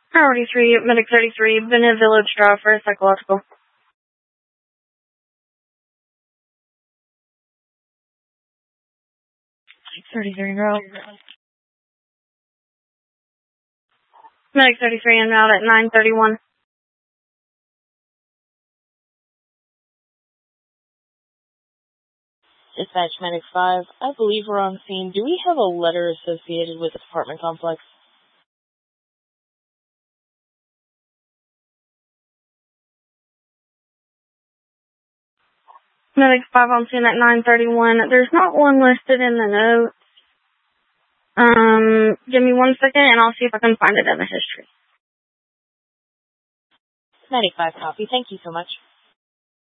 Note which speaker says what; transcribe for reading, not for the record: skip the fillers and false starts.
Speaker 1: Priority 3, Medic 33, Bennett Village Drive for a psychological. 33 en route. Medic 33 en route at 931.
Speaker 2: Dispatch Medic 5, I believe we're on scene. Do we have a letter associated with the apartment complex?
Speaker 1: Medic 5 on scene at 931. There's not one listed in the notes. Give me 1 second and I'll see if I can find it in the history.
Speaker 2: Medic 5 copy. Thank you so much.